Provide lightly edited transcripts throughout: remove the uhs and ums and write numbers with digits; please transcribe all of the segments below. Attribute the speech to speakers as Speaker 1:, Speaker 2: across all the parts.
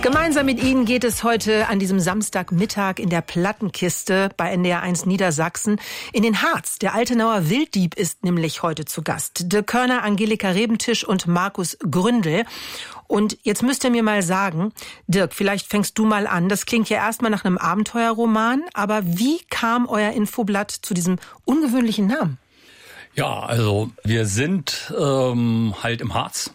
Speaker 1: Gemeinsam mit Ihnen geht es heute an diesem Samstagmittag in der Plattenkiste bei NDR 1 Niedersachsen in den Harz. Der Altenauer Wilddieb ist nämlich heute zu Gast. Dirk Körner, Angelika Rebentisch und Markus Gründel. Und jetzt müsst ihr mir mal sagen, Dirk, vielleicht fängst du mal an. Das klingt ja erstmal nach einem Abenteuerroman, aber wie kam euer Infoblatt zu diesem ungewöhnlichen Namen?
Speaker 2: Ja, also wir sind halt im Harz.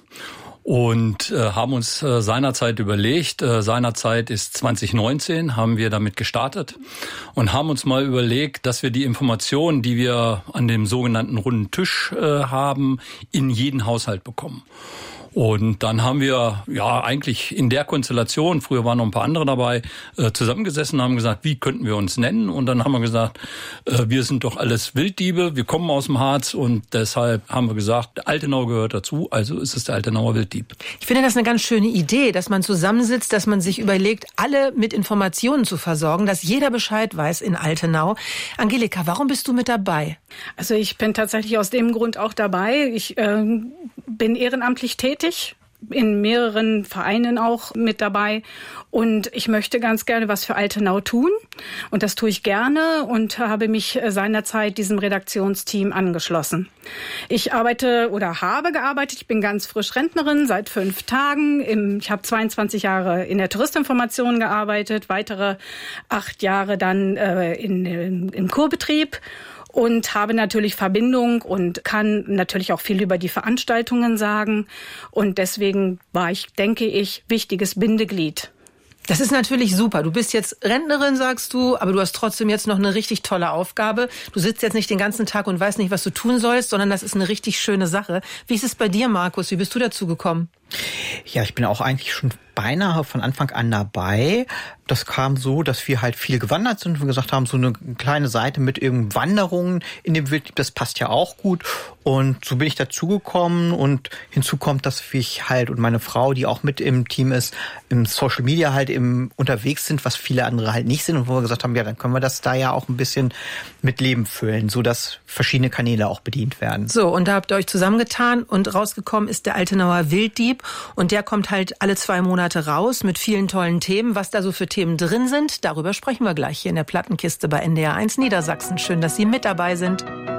Speaker 2: Und haben uns seinerzeit überlegt, seinerzeit ist 2019, haben wir damit gestartet und haben uns mal überlegt, dass wir die Informationen, die wir an dem sogenannten runden Tisch haben, in jeden Haushalt bekommen. Und dann haben wir ja eigentlich in der Konstellation, früher waren noch ein paar andere dabei, zusammengesessen und haben gesagt, wie könnten wir uns nennen? Und dann haben wir gesagt, wir sind doch alles Wilddiebe, wir kommen aus dem Harz und deshalb haben wir gesagt, Altenau gehört dazu, also ist es der Altenauer Wilddieb.
Speaker 1: Ich finde das eine ganz schöne Idee, dass man zusammensitzt, dass man sich überlegt, alle mit Informationen zu versorgen, dass jeder Bescheid weiß in Altenau. Angelika, warum bist du mit dabei?
Speaker 3: Also ich bin tatsächlich aus dem Grund auch dabei. Ich bin ehrenamtlich tätig, in mehreren Vereinen auch mit dabei und ich möchte ganz gerne was für Altenau tun und das tue ich gerne und habe mich seinerzeit diesem Redaktionsteam angeschlossen. Ich habe gearbeitet, ich bin ganz frisch Rentnerin seit 5 Tagen. Ich habe 22 Jahre in der Touristinformation gearbeitet, weitere 8 Jahre dann im Kurbetrieb. Und habe natürlich Verbindung und kann natürlich auch viel über die Veranstaltungen sagen. Und deswegen war ich, denke ich, wichtiges Bindeglied.
Speaker 1: Das ist natürlich super. Du bist jetzt Rentnerin, sagst du, aber du hast trotzdem jetzt noch eine richtig tolle Aufgabe. Du sitzt jetzt nicht den ganzen Tag und weißt nicht, was du tun sollst, sondern das ist eine richtig schöne Sache. Wie ist es bei dir, Markus? Wie bist du dazu gekommen?
Speaker 4: Ja, ich bin auch eigentlich schon beinahe von Anfang an dabei. Das kam so, dass wir halt viel gewandert sind und gesagt haben, so eine kleine Seite mit irgendeinen Wanderungen in dem Wilddieb, das passt ja auch gut. Und so bin ich dazugekommen und hinzu kommt, dass ich halt und meine Frau, die auch mit im Team ist, im Social Media halt unterwegs sind, was viele andere halt nicht sind. Und wo wir gesagt haben, ja, dann können wir das da ja auch ein bisschen mit Leben füllen, so dass verschiedene Kanäle auch bedient werden.
Speaker 1: So, und da habt ihr euch zusammengetan und rausgekommen ist der Altenauer Wilddieb. Und der kommt halt alle 2 Monate raus mit vielen tollen Themen. Was da so für Themen drin sind, darüber sprechen wir gleich hier in der Plattenkiste bei NDR 1 Niedersachsen. Schön, dass Sie mit dabei sind.